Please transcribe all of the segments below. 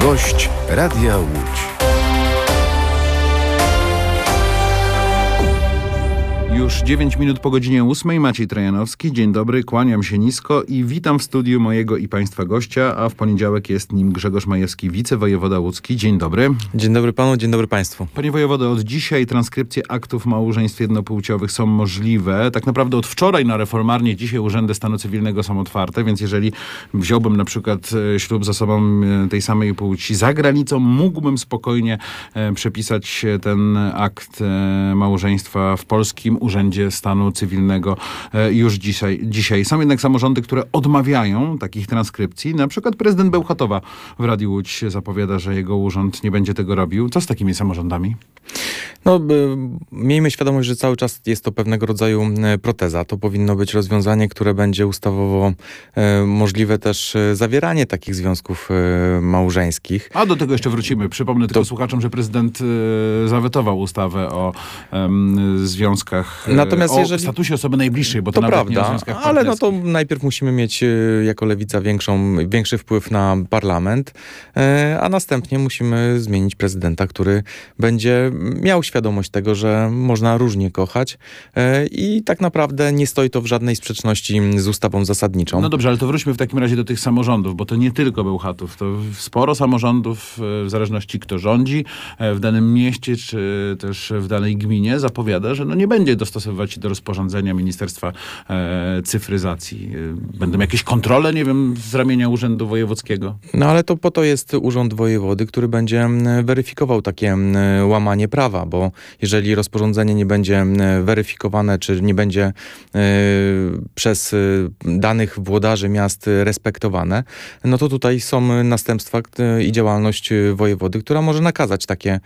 Gość Radia Łódź. Już 9 minut po godzinie 8. Maciej Trajanowski. Dzień dobry, kłaniam się nisko i witam w studiu mojego i państwa gościa, a w poniedziałek jest nim Grzegorz Majewski, wicewojewoda łódzki. Dzień dobry. Dzień dobry panu, dzień dobry państwu. Panie wojewodo, od dzisiaj transkrypcje aktów małżeństw jednopłciowych są możliwe. Tak naprawdę od wczoraj na Reformarnie, dzisiaj urzędy stanu cywilnego są otwarte, więc jeżeli wziąłbym na przykład ślub z osobą tej samej płci za granicą, mógłbym spokojnie przepisać ten akt małżeństwa w polskim Urzędzie Stanu Cywilnego już dzisiaj. Są jednak samorządy, które odmawiają takich transkrypcji. Na przykład prezydent Bełchatowa w Radiu Łódź zapowiada, że jego urząd nie będzie tego robił. Co z takimi samorządami? No, miejmy świadomość, że cały czas jest to pewnego rodzaju proteza. To powinno być rozwiązanie, które będzie ustawowo możliwe też zawieranie takich związków małżeńskich. A do tego jeszcze wrócimy. Przypomnę tylko słuchaczom, że prezydent zawetował ustawę o związkach, natomiast o statusie osoby najbliższej, bo to nawet prawda, nie o związkach ale partnerskich. no to najpierw musimy mieć jako lewica większy wpływ na parlament, a następnie musimy zmienić prezydenta, który będzie miał świadomość tego, że można różnie kochać i tak naprawdę nie stoi to w żadnej sprzeczności z ustawą zasadniczą. No dobrze, ale to wróćmy w takim razie do tych samorządów, bo to nie tylko Bełchatów, to sporo samorządów, w zależności kto rządzi w danym mieście, czy też w danej gminie, zapowiada, że no nie będzie dostosowywać się do rozporządzenia Ministerstwa Cyfryzacji. Będą jakieś kontrole, nie wiem, z ramienia Urzędu Wojewódzkiego? No ale to po to jest Urząd Wojewody, który będzie weryfikował takie łamanie prawa, bo jeżeli rozporządzenie nie będzie weryfikowane, czy nie będzie przez danych włodarzy miast respektowane, no to tutaj są następstwa i działalność wojewody, która może nakazać takie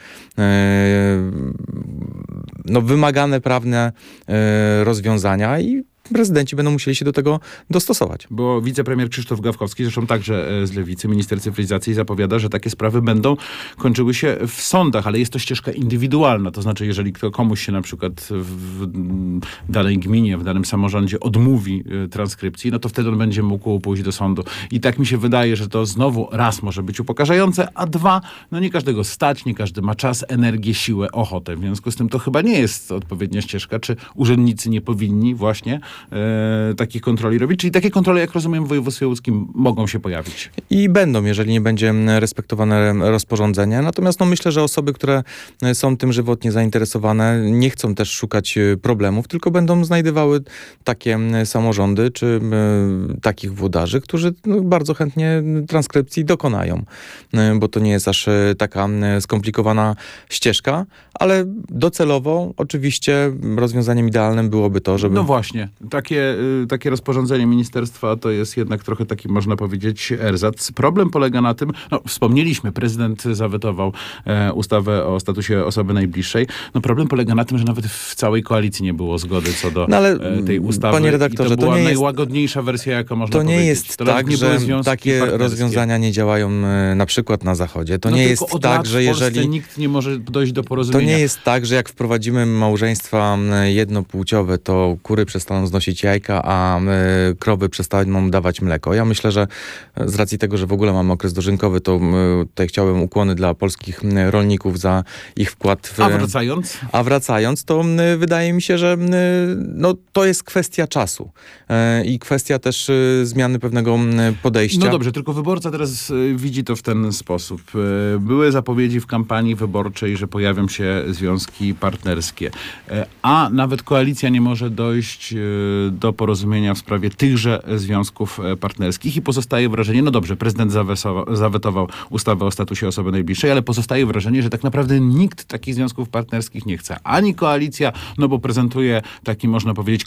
wymagane prawne rozwiązania i prezydenci będą musieli się do tego dostosować. Bo wicepremier Krzysztof Gawkowski, zresztą także z Lewicy, minister cyfryzacji, zapowiada, że takie sprawy będą kończyły się w sądach, ale jest to ścieżka indywidualna. To znaczy, jeżeli komuś się na przykład w danej gminie, w danym samorządzie odmówi transkrypcji, no to wtedy on będzie mógł pójść do sądu. I tak mi się wydaje, że to znowu raz może być upokarzające, a dwa, no nie każdego stać, nie każdy ma czas, energię, siłę, ochotę. W związku z tym to chyba nie jest odpowiednia ścieżka. Czy urzędnicy nie powinni właśnie takich kontroli robić? Czyli takie kontrole, jak rozumiem, w województwie łódzkim mogą się pojawić. I będą, jeżeli nie będzie respektowane rozporządzenie. Natomiast myślę, że osoby, które są tym żywotnie zainteresowane, nie chcą też szukać problemów, tylko będą znajdywały takie samorządy, czy takich włodarzy, którzy bardzo chętnie transkrypcji dokonają. Bo to nie jest aż taka skomplikowana ścieżka, ale docelowo oczywiście rozwiązaniem idealnym byłoby to, żeby... No właśnie. Takie rozporządzenie ministerstwa to jest jednak trochę taki, można powiedzieć, erzac. Problem polega na tym, wspomnieliśmy, prezydent zawetował ustawę o statusie osoby najbliższej. No problem polega na tym, że nawet w całej koalicji nie było zgody co do tej ustawy. Panie redaktorze, I to była najłagodniejsza wersja, jaka można powiedzieć. To nie jest tak, że takie rozwiązania nie działają na przykład na Zachodzie. To nie jest tak, że jeżeli... nikt nie może dojść do porozumienia. To nie jest tak, że jak wprowadzimy małżeństwa jednopłciowe, to kury przestaną znosić jajka, a krowy przestaną dawać mleko. Ja myślę, że z racji tego, że w ogóle mamy okres dożynkowy, to tutaj chciałem ukłony dla polskich rolników za ich wkład. A wracając, to wydaje mi się, że to jest kwestia czasu i kwestia też zmiany pewnego podejścia. No dobrze, tylko wyborca teraz widzi to w ten sposób. Były zapowiedzi w kampanii wyborczej, że pojawią się związki partnerskie, a nawet koalicja nie może dojść do porozumienia w sprawie tychże związków partnerskich i pozostaje wrażenie, no dobrze, prezydent zawetował ustawę o statusie osoby najbliższej, ale pozostaje wrażenie, że tak naprawdę nikt takich związków partnerskich nie chce. Ani koalicja, bo prezentuje taki, można powiedzieć,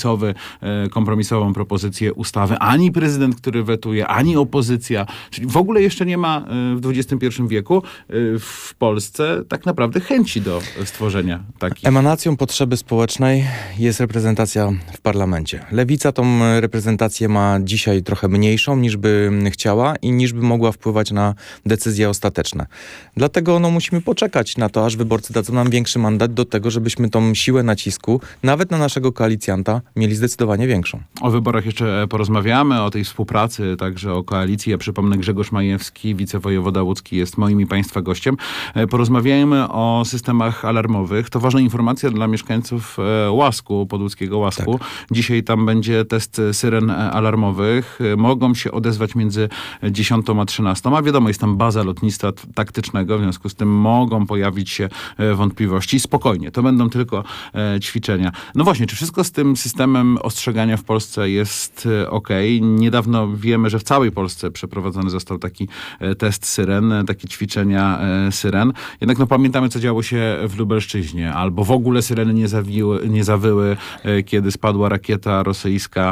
kompromisową propozycję ustawy, ani prezydent, który wetuje, ani opozycja. Czyli w ogóle jeszcze nie ma w XXI wieku w Polsce tak naprawdę chęci do stworzenia takich. Emanacją potrzeby społecznej jest reprezentacja w parlamencie. Lewica tą reprezentację ma dzisiaj trochę mniejszą niż by chciała i niż by mogła wpływać na decyzje ostateczne. Dlatego musimy poczekać na to, aż wyborcy dadzą nam większy mandat do tego, żebyśmy tą siłę nacisku, nawet na naszego koalicjanta, mieli zdecydowanie większą. O wyborach jeszcze porozmawiamy, o tej współpracy, także o koalicji. Ja przypomnę, Grzegorz Majewski, wicewojewoda łódzki, jest moim i państwa gościem. Porozmawiajmy o systemach alarmowych. To ważna informacja dla mieszkańców Łasku, podłódzkiego Łasku. Tak. Dzisiaj tam będzie test syren alarmowych. Mogą się odezwać między 10 a 13. A wiadomo, jest tam baza lotnictwa taktycznego, w związku z tym mogą pojawić się wątpliwości. Spokojnie, to będą tylko ćwiczenia. No właśnie, czy wszystko z tym systemem ostrzegania w Polsce jest ok? Niedawno wiemy, że w całej Polsce przeprowadzony został taki test syren, takie ćwiczenia syren. Jednak pamiętamy, co działo się w Lubelszczyźnie, albo w ogóle syreny nie zawyły, kiedy spadła rakieta rosyjska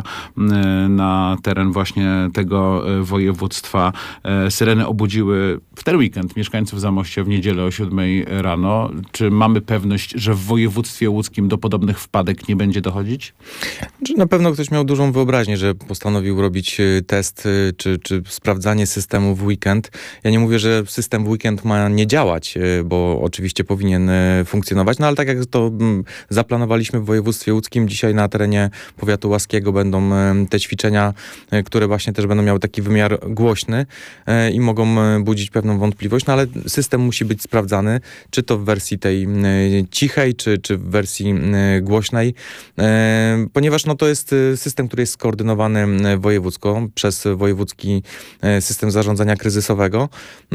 na teren właśnie tego województwa. Syreny obudziły w ten weekend mieszkańców Zamościa w niedzielę o 7 rano. Czy mamy pewność, że w województwie łódzkim do podobnych wpadek nie będzie dochodzić? Na pewno ktoś miał dużą wyobraźnię, że postanowił robić test czy sprawdzanie systemu w weekend. Ja nie mówię, że system w weekend ma nie działać, bo oczywiście powinien funkcjonować, no ale tak jak to zaplanowaliśmy w województwie łódzkim, dzisiaj na terenie powiatu łaskiego będą te ćwiczenia, które właśnie też będą miały taki wymiar głośny i mogą budzić pewną wątpliwość, no ale system musi być sprawdzany, czy to w wersji tej cichej, czy w wersji głośnej, ponieważ to jest system, który jest skoordynowany wojewódzko przez wojewódzki system zarządzania kryzysowego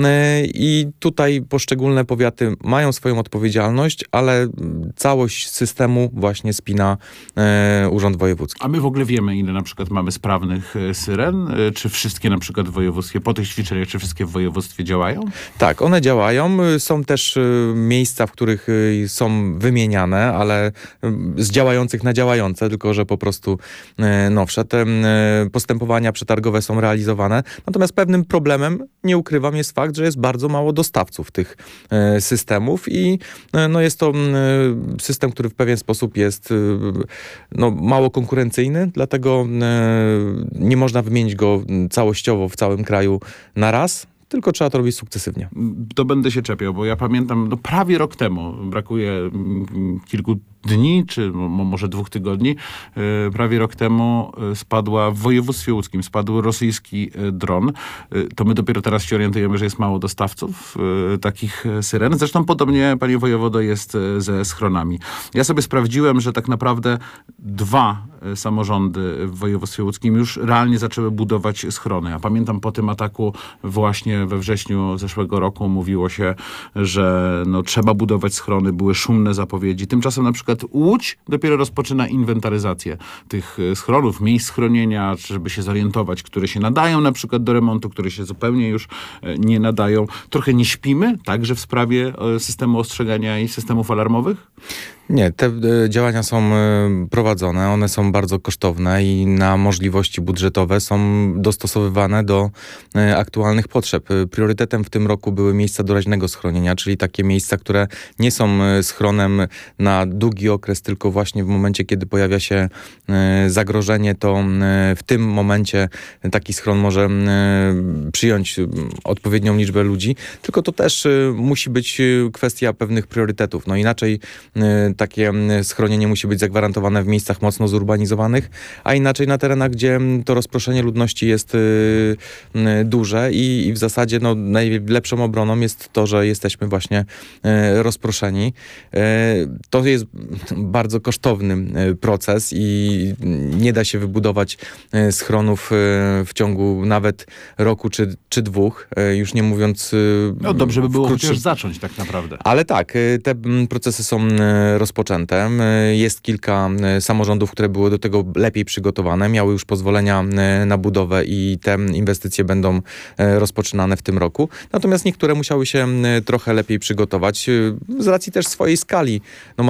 i tutaj poszczególne powiaty mają swoją odpowiedzialność, ale całość systemu właśnie spina Urząd Wojewódzki. A my w ogóle wiemy, ile na przykład mamy sprawnych syren? Czy wszystkie na przykład w województwie, po tych ćwiczeniach, czy wszystkie w województwie działają? Tak, one działają. Są też miejsca, w których są wymieniane, ale z działających na działające, tylko że po prostu nowsze. Te postępowania przetargowe są realizowane. Natomiast pewnym problemem, nie ukrywam, jest fakt, że jest bardzo mało dostawców tych systemów i jest to system, który w pewien sposób jest mało konkurencyjny, dlatego nie można wymienić go całościowo w całym kraju na raz, tylko trzeba to robić sukcesywnie. To będę się czepiał, bo ja pamiętam, prawie rok temu, brakuje kilku dni, czy może 2 tygodni, prawie rok temu w województwie łódzkim spadł rosyjski dron. To my dopiero teraz się orientujemy, że jest mało dostawców takich syren. Zresztą podobnie, panie wojewodo, jest ze schronami. Ja sobie sprawdziłem, że tak naprawdę 2 samorządy w województwie łódzkim już realnie zaczęły budować schrony. Ja pamiętam, po tym ataku właśnie we wrześniu zeszłego roku mówiło się, że trzeba budować schrony, były szumne zapowiedzi. Tymczasem na przykład Łódź dopiero rozpoczyna inwentaryzację tych schronów, miejsc schronienia, żeby się zorientować, które się nadają na przykład do remontu, które się zupełnie już nie nadają. Trochę nie śpimy także w sprawie systemu ostrzegania i systemów alarmowych? Nie, te działania są prowadzone, one są bardzo kosztowne i na możliwości budżetowe są dostosowywane do aktualnych potrzeb. Priorytetem w tym roku były miejsca doraźnego schronienia, czyli takie miejsca, które nie są schronem na długi okres, tylko właśnie w momencie, kiedy pojawia się zagrożenie, to w tym momencie taki schron może przyjąć odpowiednią liczbę ludzi, tylko to też musi być kwestia pewnych priorytetów. Inaczej takie schronienie musi być zagwarantowane w miejscach mocno zurbanizowanych, a inaczej na terenach, gdzie to rozproszenie ludności jest duże i w zasadzie najlepszą obroną jest to, że jesteśmy właśnie rozproszeni. To jest bardzo kosztowny proces i nie da się wybudować schronów w ciągu nawet roku czy 2, już nie mówiąc dobrze by było chociaż zacząć tak naprawdę. Ale tak, te procesy są rozpoczęte. Jest kilka samorządów, które były do tego lepiej przygotowane, miały już pozwolenia na budowę i te inwestycje będą rozpoczynane w tym roku. Natomiast niektóre musiały się trochę lepiej przygotować z racji też swojej skali. Mają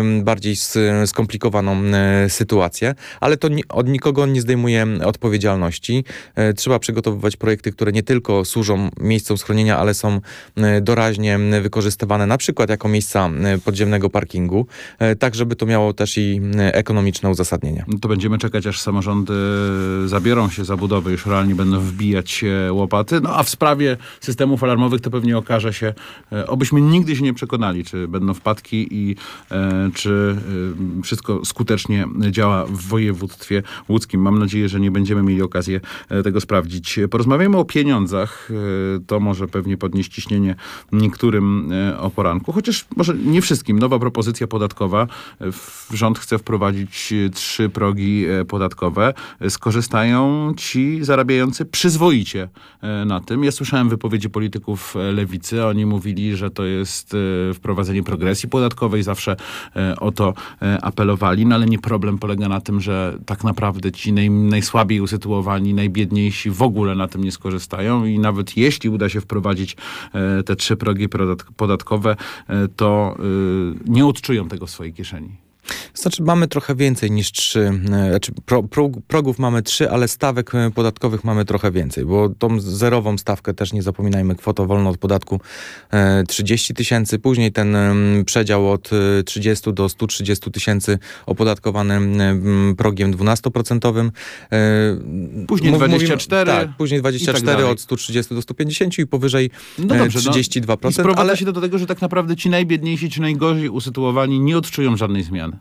bardziej skomplikowaną sytuację, ale to od nikogo nie zdejmuje odpowiedzialności. Trzeba przygotowywać projekty, które nie tylko służą miejscom schronienia, ale są doraźnie wykorzystywane na przykład jako miejsca podziemnego parkingu, tak żeby to miało też i ekonomiczne uzasadnienie. To będziemy czekać, aż samorządy zabiorą się za budowę, już realnie będą wbijać się łopaty. No a w sprawie systemów alarmowych to pewnie okaże się, obyśmy nigdy się nie przekonali, czy będą wpadki i czy wszystko skutecznie działa w województwie łódzkim. Mam nadzieję, że nie będziemy mieli okazji tego sprawdzić. Porozmawiamy o pieniądzach. To może pewnie podnieść ciśnienie niektórym o poranku, chociaż może nie wszystkim. Nowa propozycja podatkowa. Rząd chce wprowadzić 3 progi podatkowe. Skorzystają ci zarabiający przyzwoicie na tym. Ja słyszałem wypowiedzi polityków lewicy. Oni mówili, że to jest wprowadzenie progresji podatkowej. Zawsze o to apelowali. No ale nie problem polega na tym, że tak naprawdę ci najsłabiej usytuowani, najbiedniejsi w ogóle na tym nie skorzystają i nawet jeśli uda się wprowadzić te 3 progi podatkowe, to nie odczują tego w swojej kieszeni. Znaczy mamy trochę więcej niż 3, progów mamy 3, ale stawek podatkowych mamy trochę więcej, bo tą zerową stawkę też nie zapominajmy, kwota wolna od podatku 30 000, później ten przedział od 30 do 130 000 opodatkowany progiem 12%. Później 24. Tak, później 24 tak od 130 do 150 i powyżej no dobrze, 32%. I sprowadza się do tego, że tak naprawdę ci najbiedniejsi, ci najgorzej usytuowani nie odczują żadnej zmiany.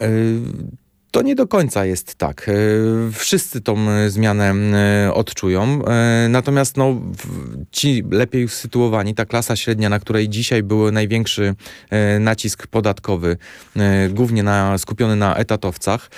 To nie do końca jest tak. Wszyscy tą zmianę odczują. Natomiast ci lepiej usytuowani, ta klasa średnia, na której dzisiaj był największy nacisk podatkowy, głównie skupiony na etatowcach,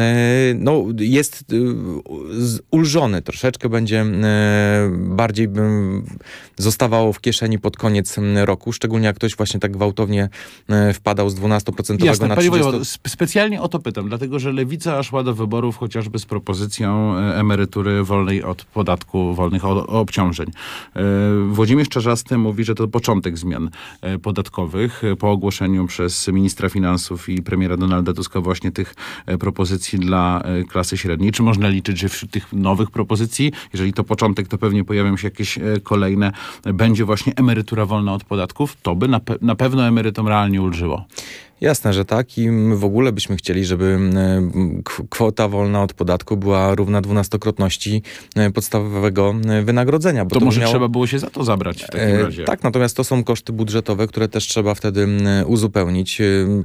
jest ulżony. Troszeczkę będzie bardziej zostawało w kieszeni pod koniec roku, szczególnie jak ktoś właśnie tak gwałtownie wpadał z 12% Jasne, na 30%. Specjalnie o to pytam, dlatego że Lewica szła do wyborów chociażby z propozycją emerytury wolnej od podatku, wolnych od obciążeń. Włodzimierz Czarzasty mówi, że to początek zmian podatkowych. Po ogłoszeniu przez ministra finansów i premiera Donalda Tuska właśnie tych propozycji dla klasy średniej. Czy można liczyć, że wśród tych nowych propozycji, jeżeli to początek, to pewnie pojawią się jakieś kolejne, będzie właśnie emerytura wolna od podatków? To by na pewno emerytom realnie ulżyło. Jasne, że tak i my w ogóle byśmy chcieli, żeby kwota wolna od podatku była równa 12-krotności podstawowego wynagrodzenia. Bo to może trzeba było się za to zabrać w takim razie. Tak, natomiast to są koszty budżetowe, które też trzeba wtedy uzupełnić.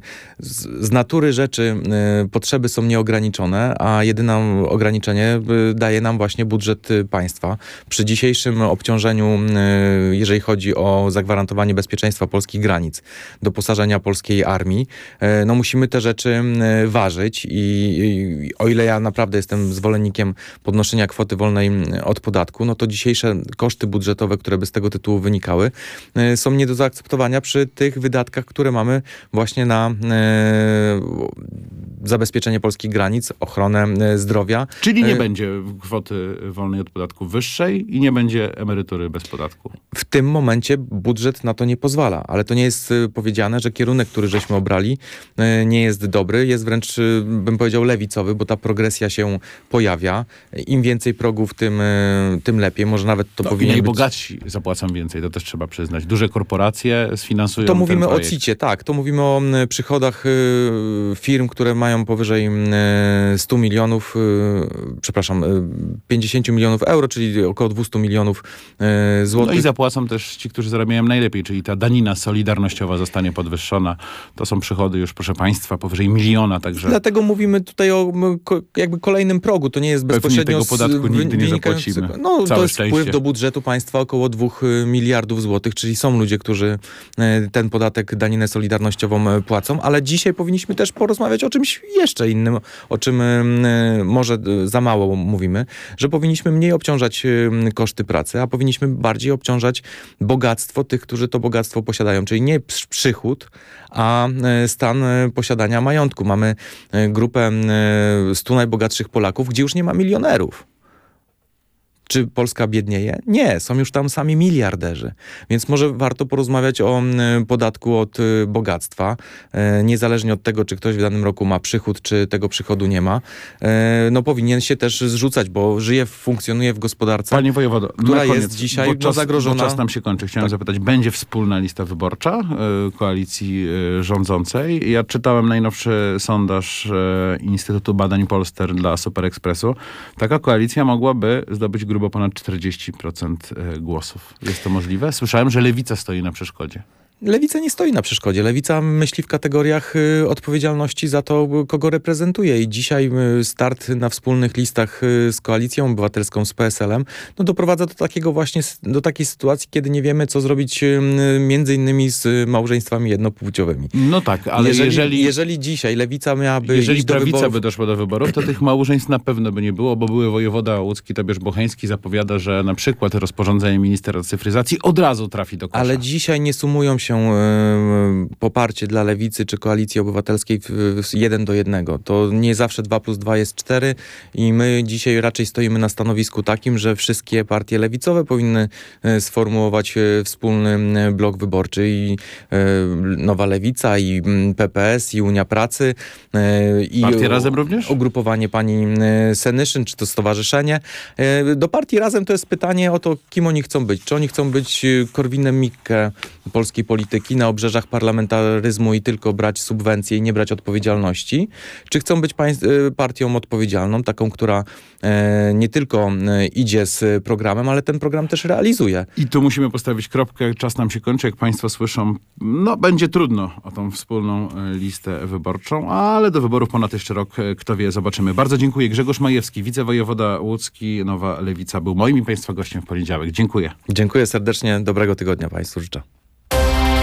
Z natury rzeczy potrzeby są nieograniczone, a jedyne ograniczenie daje nam właśnie budżet państwa. Przy dzisiejszym obciążeniu, jeżeli chodzi o zagwarantowanie bezpieczeństwa polskich granic, doposażenia polskiej armii, musimy te rzeczy ważyć i o ile ja naprawdę jestem zwolennikiem podnoszenia kwoty wolnej od podatku, to dzisiejsze koszty budżetowe, które by z tego tytułu wynikały, są nie do zaakceptowania przy tych wydatkach, które mamy właśnie na zabezpieczenie polskich granic, ochronę zdrowia. Czyli nie będzie kwoty wolnej od podatku wyższej i nie będzie emerytury bez podatku. W tym momencie budżet na to nie pozwala, ale to nie jest powiedziane, że kierunek, który żeśmy obrali, nie jest dobry, jest wręcz, bym powiedział, lewicowy, bo ta progresja się pojawia. Im więcej progów, tym lepiej. Może nawet to powinien być... najbogatsi zapłacą więcej, to też trzeba przyznać. Duże korporacje sfinansują To mówimy ten projekt. o CIT-cie, tak. To mówimy o przychodach firm, które mają powyżej 100 milionów, 50 milionów euro, czyli około 200 milionów złotych. No i zapłacą też ci, którzy zarabiają najlepiej, czyli ta danina solidarnościowa zostanie podwyższona. To są przychody już, proszę państwa, powyżej 1 miliona, także... Dlatego mówimy tutaj o jakby kolejnym progu. To nie jest bezpośrednio... tego podatku nigdy nie zapłacimy. To jest wpływ do budżetu państwa około 2 miliardów złotych, czyli są ludzie, którzy ten podatek, daninę solidarnościową płacą, ale dzisiaj powinniśmy też porozmawiać o czymś jeszcze innym, o czym może za mało mówimy, że powinniśmy mniej obciążać koszty pracy, a powinniśmy bardziej obciążać bogactwo tych, którzy to bogactwo posiadają, czyli nie przychód, a stan posiadania majątku. Mamy grupę 100 najbogatszych Polaków, gdzie już nie ma milionerów. Czy Polska biednieje? Nie, są już tam sami miliarderzy. Więc może warto porozmawiać o podatku od bogactwa, niezależnie od tego, czy ktoś w danym roku ma przychód, czy tego przychodu nie ma. No powinien się też zrzucać, bo funkcjonuje w gospodarce, Panie wojewodo, która koniec, jest dzisiaj zagrożona. Bo czas nam się kończy. Chciałem zapytać, będzie wspólna lista wyborcza koalicji rządzącej? Ja czytałem najnowszy sondaż Instytutu Badań Polster dla Super Expressu. Taka koalicja mogłaby zdobyć grubo ponad 40% głosów. Jest to możliwe? Słyszałem, że Lewica stoi na przeszkodzie. Lewica nie stoi na przeszkodzie. Lewica myśli w kategoriach odpowiedzialności za to, kogo reprezentuje. I dzisiaj start na wspólnych listach z Koalicją Obywatelską, z PSL-em, no doprowadza do takiej sytuacji, kiedy nie wiemy, co zrobić między innymi z małżeństwami jednopłciowymi. No tak, ale jeżeli dzisiaj Lewica miałaby jeżeli iść do prawica wyborów, by doszła do wyborów, to tych małżeństw na pewno by nie było, bo były wojewoda łódzki Tobiasz Bocheński zapowiada, że na przykład rozporządzenie ministra cyfryzacji od razu trafi do kosza. ale dzisiaj nie sumują się poparcie dla Lewicy czy Koalicji Obywatelskiej 1:1. To nie zawsze 2+2 jest 4 i my dzisiaj raczej stoimy na stanowisku takim, że wszystkie partie lewicowe powinny sformułować wspólny blok wyborczy i Nowa Lewica, i PPS, i Unia Pracy, i Partie Razem również? ugrupowanie pani Senyszyn, czy to stowarzyszenie. Do partii Razem to jest pytanie o to, kim oni chcą być. Czy oni chcą być Korwinem Mikke polskiej polityki na obrzeżach parlamentaryzmu i tylko brać subwencje i nie brać odpowiedzialności? Czy chcą być partią odpowiedzialną, taką, która nie tylko idzie z programem, ale ten program też realizuje? I tu musimy postawić kropkę. Czas nam się kończy. Jak państwo słyszą, no będzie trudno o tą wspólną listę wyborczą, ale do wyborów ponad jeszcze rok, kto wie, zobaczymy. Bardzo dziękuję. Grzegorz Majewski, wicewojewoda łódzki, Nowa Lewica, był moim i państwa gościem w poniedziałek. Dziękuję. Dziękuję serdecznie. Dobrego tygodnia państwu życzę.